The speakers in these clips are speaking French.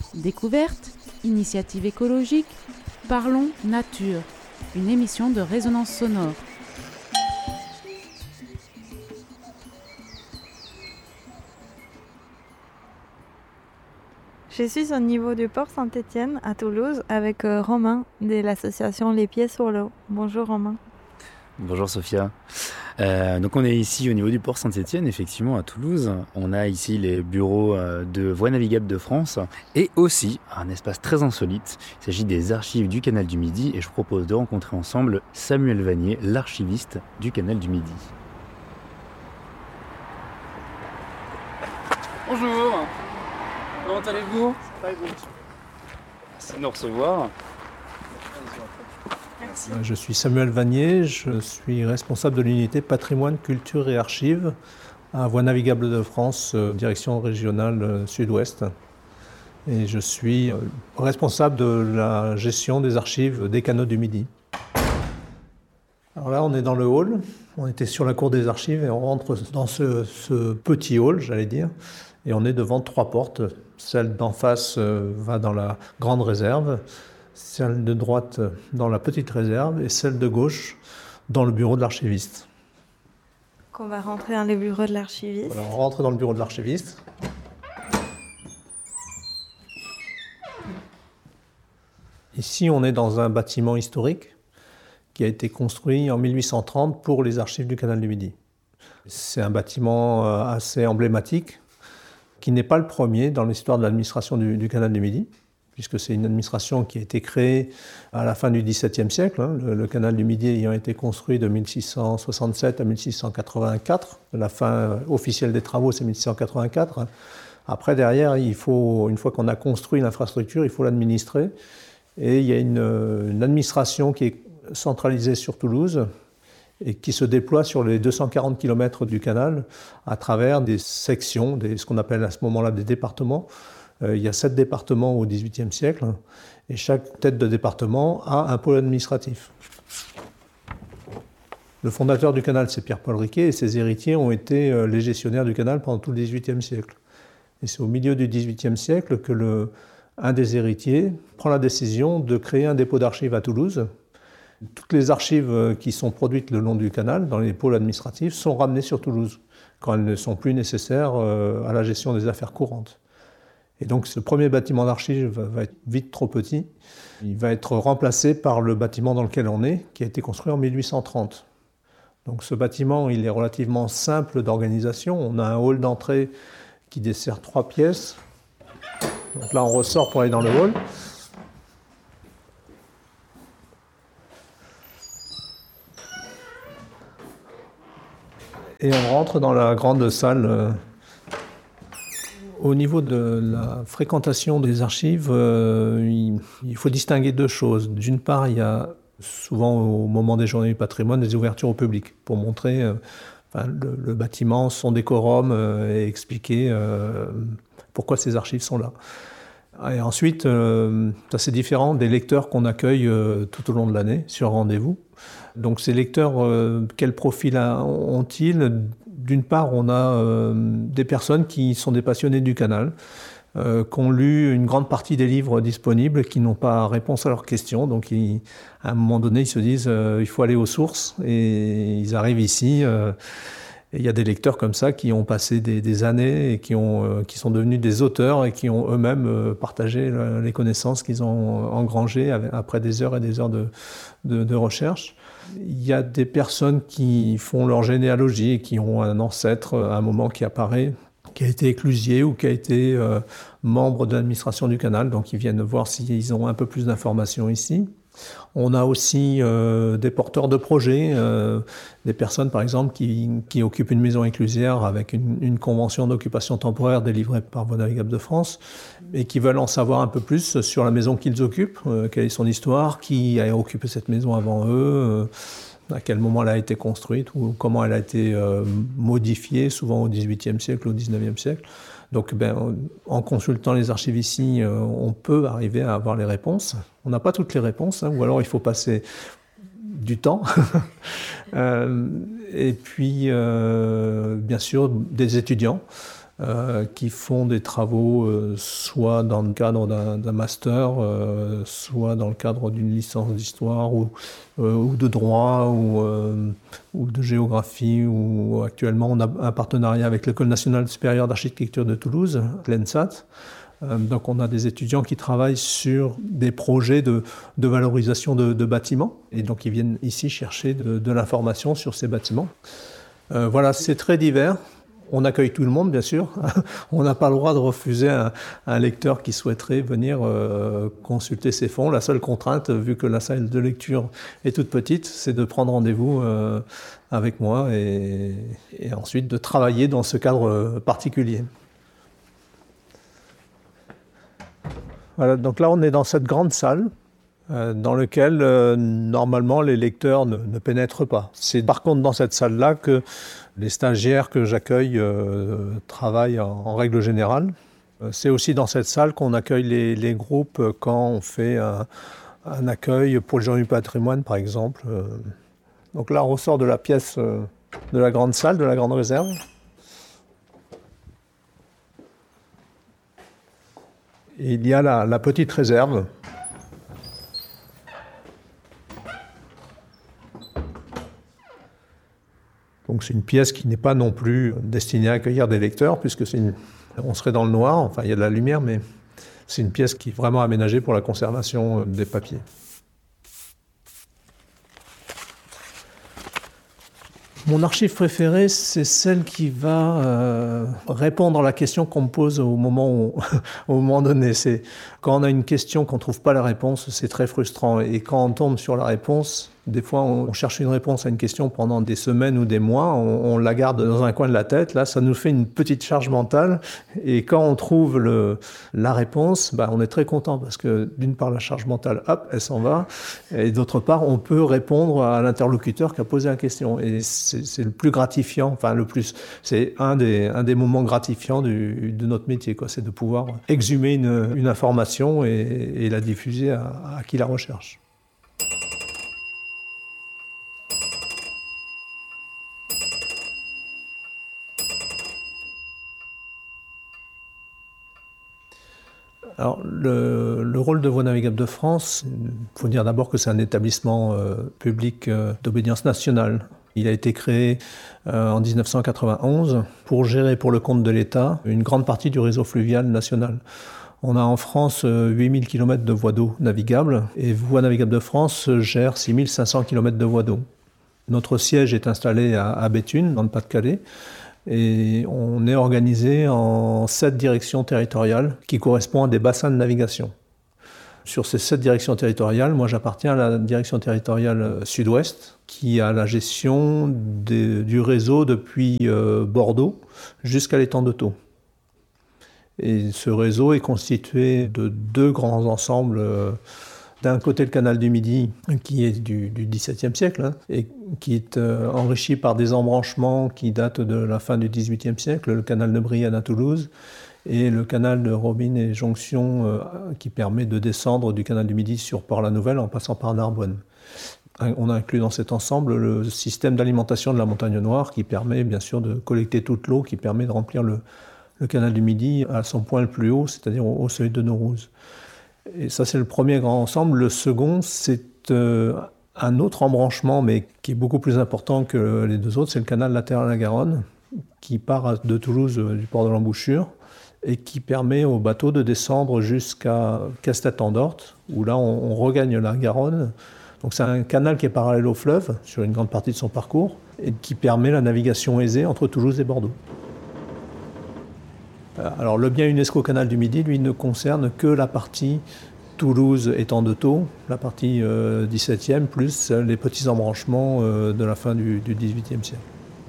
Découverte, initiative écologique, parlons nature, une émission de résonance sonore. Je suis au niveau du port Saint-Étienne à Toulouse avec Romain de l'association Les Pieds sur l'eau. Bonjour Romain. Bonjour Sophia. Donc on est ici au niveau du port Saint-Étienne, effectivement à Toulouse. On a ici les bureaux de Voies navigables de France et aussi un espace très insolite. Il s'agit des archives du Canal du Midi et je propose de rencontrer ensemble Samuel Vanier, l'archiviste du Canal du Midi. Bonjour, comment allez-vous ? Merci de nous recevoir. Merci. Je suis Samuel Vanier, je suis responsable de l'unité patrimoine, culture et archives à Voies navigables de France, direction régionale sud-ouest. Et je suis responsable de la gestion des archives des canaux du Midi. Alors là, on est dans le hall, on était sur la cour des archives et on rentre dans ce petit hall, j'allais dire, et on est devant 3 portes. Celle d'en face va dans la grande réserve, celle de droite dans la petite réserve et celle de gauche dans le bureau de l'archiviste. On va rentrer dans le bureau de l'archiviste. Voilà, on rentre dans le bureau de l'archiviste. Ici, on est dans un bâtiment historique qui a été construit en 1830 pour les archives du Canal du Midi. C'est un bâtiment assez emblématique qui n'est pas le premier dans l'histoire de l'administration du Canal du Midi, puisque c'est une administration qui a été créée à la fin du XVIIe siècle, le canal du Midi ayant été construit de 1667 à 1684. La fin officielle des travaux, c'est 1684. Après, derrière, une fois qu'on a construit l'infrastructure, il faut l'administrer. Et il y a une administration qui est centralisée sur Toulouse et qui se déploie sur les 240 km du canal à travers des sections, ce qu'on appelle à ce moment-là des départements. Il y a 7 départements au XVIIIe siècle et chaque tête de département a un pôle administratif. Le fondateur du canal, c'est Pierre-Paul Riquet et ses héritiers ont été les gestionnaires du canal pendant tout le XVIIIe siècle. Et c'est au milieu du XVIIIe siècle que un des héritiers prend la décision de créer un dépôt d'archives à Toulouse. Toutes les archives qui sont produites le long du canal, dans les pôles administratifs, sont ramenées sur Toulouse quand elles ne sont plus nécessaires à la gestion des affaires courantes. Et donc ce premier bâtiment d'archives va être vite trop petit. Il va être remplacé par le bâtiment dans lequel on est, qui a été construit en 1830. Donc ce bâtiment, il est relativement simple d'organisation. On a un hall d'entrée qui dessert 3 pièces. Donc là, on ressort pour aller dans le hall. Et on rentre dans la grande salle. Au niveau de la fréquentation des archives, il faut distinguer 2 choses. D'une part, il y a souvent au moment des journées du patrimoine des ouvertures au public pour montrer le bâtiment, son décorum et expliquer pourquoi ces archives sont là. Et ensuite, ça c'est différent des lecteurs qu'on accueille tout au long de l'année sur rendez-vous. Donc ces lecteurs, quel profil ont-ils ? D'une part, on a des personnes qui sont des passionnés du canal, qui ont lu une grande partie des livres disponibles, qui n'ont pas réponse à leurs questions. Donc à un moment donné, ils se disent il faut aller aux sources et ils arrivent ici. Et il y a des lecteurs comme ça qui ont passé des années et qui sont devenus des auteurs et qui ont eux-mêmes partagé les connaissances qu'ils ont engrangées après des heures et des heures de recherche. Il y a des personnes qui font leur généalogie et qui ont un ancêtre à un moment qui apparaît, qui a été éclusier ou qui a été membre de l'administration du canal, donc ils viennent voir s'ils ont un peu plus d'informations ici. On a aussi des porteurs de projets, des personnes par exemple qui occupent une maison éclusière avec une convention d'occupation temporaire délivrée par Voies navigables de France et qui veulent en savoir un peu plus sur la maison qu'ils occupent, quelle est son histoire, qui a occupé cette maison avant eux, à quel moment elle a été construite ou comment elle a été modifiée, souvent au XVIIIe siècle ou au XIXe siècle. Donc en consultant les archives ici, on peut arriver à avoir les réponses. On n'a pas toutes les réponses, ou alors il faut passer du temps. Et puis, bien sûr, des étudiants qui font des travaux soit dans le cadre d'un master, soit dans le cadre d'une licence d'histoire ou de droit ou de géographie. Ou actuellement, on a un partenariat avec l'École nationale supérieure d'architecture de Toulouse, l'ENSAT. Donc on a des étudiants qui travaillent sur des projets de valorisation de bâtiments et donc ils viennent ici chercher de l'information sur ces bâtiments. Voilà, c'est très divers. On accueille tout le monde, bien sûr. On n'a pas le droit de refuser un lecteur qui souhaiterait venir consulter ces fonds. La seule contrainte, vu que la salle de lecture est toute petite, c'est de prendre rendez-vous avec moi et ensuite de travailler dans ce cadre particulier. Voilà, donc là, on est dans cette grande salle dans laquelle, normalement, les lecteurs ne pénètrent pas. C'est par contre dans cette salle-là que les stagiaires que j'accueille travaillent en règle générale. C'est aussi dans cette salle qu'on accueille les groupes quand on fait un accueil pour le Journée du patrimoine, par exemple. Donc là, on ressort de la pièce de la grande salle, de la grande réserve. Et il y a la petite réserve. Donc c'est une pièce qui n'est pas non plus destinée à accueillir des lecteurs, puisque on serait dans le noir, enfin il y a de la lumière, mais c'est une pièce qui est vraiment aménagée pour la conservation des papiers. Mon archive préférée, c'est celle qui va répondre à la question qu'on me pose au moment donné. C'est quand on a une question qu'on ne trouve pas la réponse, c'est très frustrant. Et quand on tombe sur la réponse, des fois on cherche une réponse à une question pendant des semaines ou des mois, on la garde dans un coin de la tête. Là, ça nous fait une petite charge mentale. Et quand on trouve la réponse, on est très content parce que d'une part, la charge mentale, hop, elle s'en va. Et d'autre part, on peut répondre à l'interlocuteur qui a posé la question. Et c'est le plus gratifiant, c'est un des moments gratifiants de notre métier, quoi. C'est de pouvoir exhumer une information et la diffuser à qui la recherche. Alors, le rôle de Voies navigables de France, il faut dire d'abord que c'est un établissement public d'obédience nationale. Il a été créé en 1991 pour gérer pour le compte de l'État une grande partie du réseau fluvial national. On a en France 8000 km de voies d'eau navigables et Voies navigables de France gère 6500 km de voies d'eau. Notre siège est installé à Béthune, dans le Pas-de-Calais. Et on est organisé en 7 directions territoriales qui correspondent à des bassins de navigation. Sur ces 7 directions territoriales, moi j'appartiens à la direction territoriale sud-ouest qui a la gestion du réseau depuis Bordeaux jusqu'à l'étang de Thau. Et ce réseau est constitué de 2 grands ensembles. D'un côté, le canal du Midi, qui est du XVIIe siècle, et qui est enrichi par des embranchements qui datent de la fin du XVIIIe siècle, le canal de Brienne à Toulouse, et le canal de Robine et Jonction, qui permet de descendre du canal du Midi sur Port-la-Nouvelle en passant par Narbonne. On a inclus dans cet ensemble le système d'alimentation de la Montagne Noire, qui permet bien sûr de collecter toute l'eau, qui permet de remplir le canal du Midi à son point le plus haut, c'est-à-dire au seuil de Naurouse. Et ça, c'est le premier grand ensemble. Le second, c'est un autre embranchement, mais qui est beaucoup plus important que les 2 autres. C'est le canal latéral-la-Garonne, qui part de Toulouse, du port de l'Embouchure, et qui permet aux bateaux de descendre jusqu'à Castet-en-Dorte, où là, on regagne la Garonne. Donc c'est un canal qui est parallèle au fleuve, sur une grande partie de son parcours, et qui permet la navigation aisée entre Toulouse et Bordeaux. Alors le bien UNESCO Canal du Midi, lui, ne concerne que la partie Toulouse-étang de Thau, la partie 17e, plus les petits embranchements de la fin du XVIIIe siècle.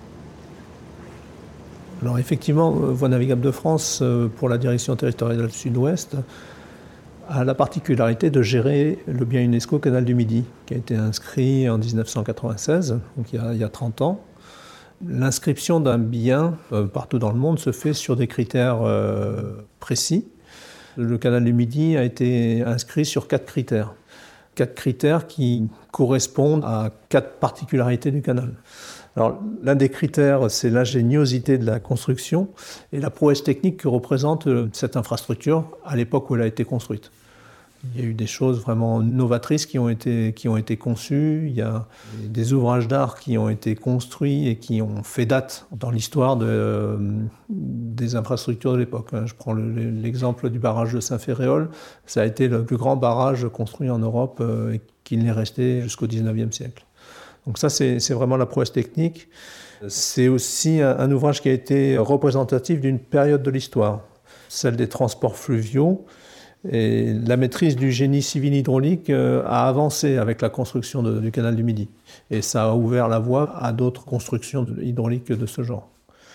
Alors effectivement, Voies navigables de France, pour la direction territoriale sud-ouest, a la particularité de gérer le bien UNESCO Canal du Midi, qui a été inscrit en 1996, donc il y a 30 ans. L'inscription d'un bien partout dans le monde se fait sur des critères précis. Le canal du Midi a été inscrit sur 4 critères. 4 critères qui correspondent à 4 particularités du canal. Alors, l'un des critères, c'est l'ingéniosité de la construction et la prouesse technique que représente cette infrastructure à l'époque où elle a été construite. Il y a eu des choses vraiment novatrices qui ont été conçues. Il y a des ouvrages d'art qui ont été construits et qui ont fait date dans l'histoire des infrastructures de l'époque. Je prends l'exemple du barrage de Saint-Féréol. Ça a été le plus grand barrage construit en Europe et qu'il n'est resté jusqu'au XIXe siècle. Donc ça, c'est vraiment la prouesse technique. C'est aussi un ouvrage qui a été représentatif d'une période de l'histoire, celle des transports fluviaux. Et la maîtrise du génie civil hydraulique a avancé avec la construction du canal du Midi. Et ça a ouvert la voie à d'autres constructions hydrauliques de ce genre.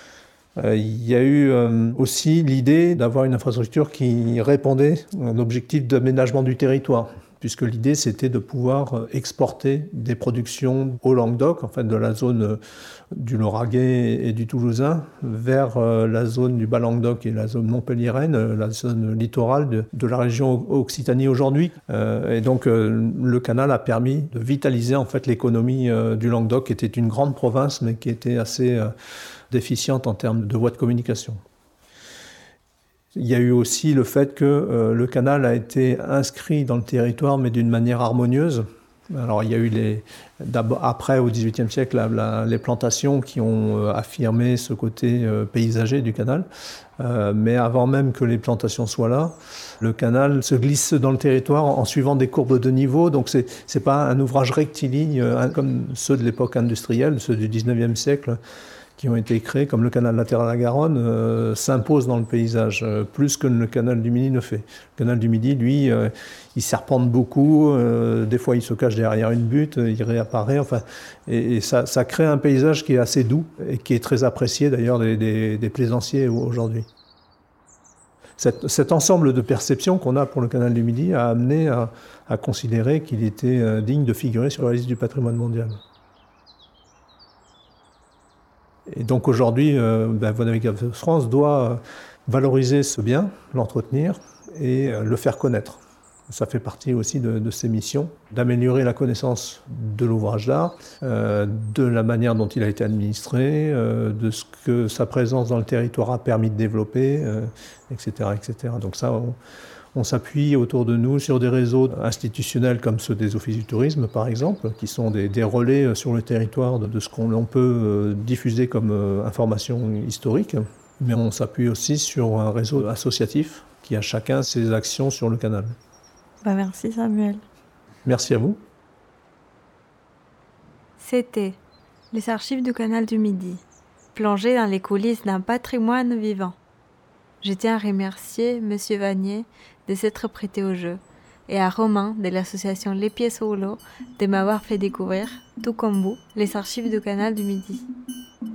Il y a eu aussi l'idée d'avoir une infrastructure qui répondait à un objectif d'aménagement du territoire, puisque l'idée c'était de pouvoir exporter des productions au Languedoc, en fait de la zone du Lauragais et du Toulousain, vers la zone du Bas-Languedoc et la zone montpelliéraine, la zone littorale de la région Occitanie aujourd'hui. Et donc le canal a permis de vitaliser en fait l'économie du Languedoc, qui était une grande province, mais qui était assez déficiente en termes de voies de communication. Il y a eu aussi le fait que le canal a été inscrit dans le territoire, mais d'une manière harmonieuse. Alors il y a eu après, au XVIIIe siècle, les plantations qui ont affirmé ce côté paysager du canal. Mais avant même que les plantations soient là, le canal se glisse dans le territoire en suivant des courbes de niveau. Donc c'est pas un ouvrage rectiligne comme ceux de l'époque industrielle, ceux du XIXe siècle, qui ont été créés, comme le canal latéral à la Garonne, s'impose dans le paysage, plus que le canal du Midi ne fait. Le canal du Midi, lui, il serpente beaucoup, des fois il se cache derrière une butte, il réapparaît, enfin, et ça crée un paysage qui est assez doux, et qui est très apprécié d'ailleurs des plaisanciers aujourd'hui. Cet ensemble de perceptions qu'on a pour le canal du Midi a amené à considérer qu'il était digne de figurer sur la liste du patrimoine mondial. Et donc aujourd'hui, Voies navigables de France doit valoriser ce bien, l'entretenir et le faire connaître. Ça fait partie aussi de ses missions, d'améliorer la connaissance de l'ouvrage d'art, de la manière dont il a été administré, de ce que sa présence dans le territoire a permis de développer, etc., etc. Donc ça, on s'appuie autour de nous sur des réseaux institutionnels comme ceux des offices du tourisme, par exemple, qui sont des relais sur le territoire de ce qu'on peut diffuser comme information historique. Mais on s'appuie aussi sur un réseau associatif qui a chacun ses actions sur le canal. Merci Samuel. Merci à vous. C'était les archives du canal du Midi, plongées dans les coulisses d'un patrimoine vivant. Je tiens à remercier M. Vanier de s'être prêté au jeu et à Romain de l'association Les Pieds sur l'eau de m'avoir fait découvrir, tout comme vous, les archives du canal du Midi.